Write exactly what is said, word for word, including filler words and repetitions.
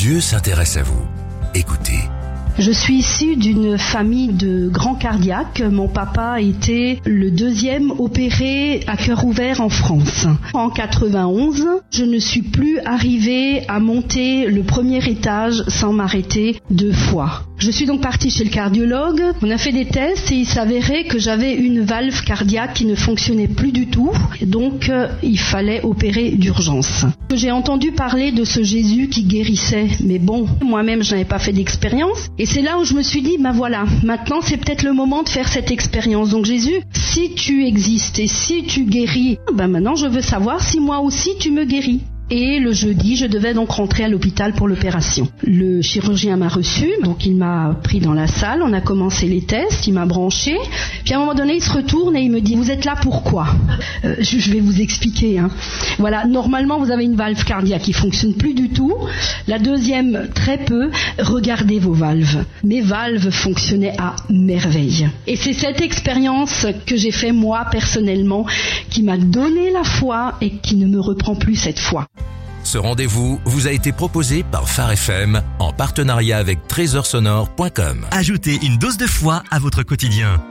Dieu s'intéresse à vous. Écoutez. Je suis issue d'une famille de grands cardiaques. Mon papa était le deuxième opéré à cœur ouvert en France. En quatre-vingt-onze, je ne suis plus arrivée à monter le premier étage sans m'arrêter deux fois. Je suis donc partie chez le cardiologue. On a fait des tests et il s'avérait que j'avais une valve cardiaque qui ne fonctionnait plus du tout. Donc, euh, il fallait opérer d'urgence. J'ai entendu parler de ce Jésus qui guérissait. Mais bon, moi-même, je n'avais pas fait d'expérience. Et c'est là où je me suis dit, ben voilà, maintenant c'est peut-être le moment de faire cette expérience. Donc Jésus, si tu existes et si tu guéris, ben maintenant je veux savoir si moi aussi tu me guéris. Et le jeudi, je devais donc rentrer à l'hôpital pour l'opération. Le chirurgien m'a reçu, donc il m'a pris dans la salle, on a commencé les tests, il m'a branché. Puis à un moment donné, il se retourne et il me dit « Vous êtes là pourquoi ?» euh, je, je vais vous expliquer. Hein. Voilà, normalement, vous avez une valve cardiaque qui fonctionne plus du tout. La deuxième, très peu. Regardez vos valves. Mes valves fonctionnaient à merveille. Et c'est cette expérience que j'ai fait moi, personnellement, qui m'a donné la foi et qui ne me reprend plus cette foi. Ce rendez-vous vous a été proposé par Phare F M en partenariat avec trésor sonore point com. Ajoutez une dose de foi à votre quotidien.